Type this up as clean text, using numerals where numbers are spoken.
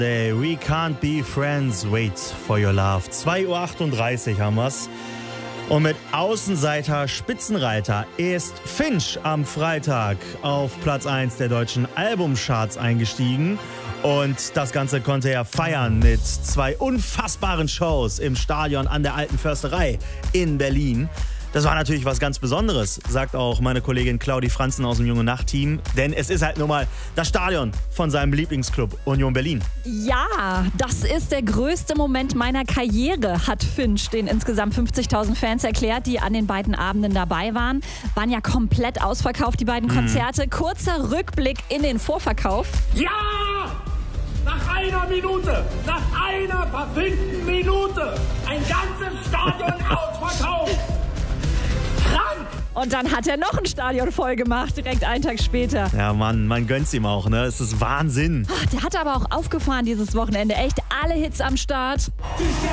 We can't be friends, wait for your love. 2:38 Uhr haben wir's. Und mit Außenseiter Spitzenreiter ist Finch am Freitag auf Platz 1 der deutschen Albumcharts eingestiegen. Und das Ganze konnte er feiern mit 2 unfassbaren Shows im Stadion an der Alten Försterei in Berlin. Das war natürlich was ganz Besonderes, sagt auch meine Kollegin Claudi Franzen aus dem Junge Nacht Team. Denn es ist halt nun mal das Stadion von seinem Lieblingsclub Union Berlin. Ja, das ist der größte Moment meiner Karriere, hat Finch den insgesamt 50.000 Fans erklärt, die an den beiden Abenden dabei waren. Waren ja komplett ausverkauft, die beiden Konzerte. Kurzer Rückblick in den Vorverkauf. Ja! Nach einer Minute, nach einer verfickten Minute, ein ganzes Stadion ausverkauft! Krank! Und dann hat er noch ein Stadion voll gemacht, direkt einen Tag später. Ja, Mann, man gönnt's ihm auch, ne? Es ist Wahnsinn. Der hat aber auch aufgefahren dieses Wochenende. Echt alle Hits am Start.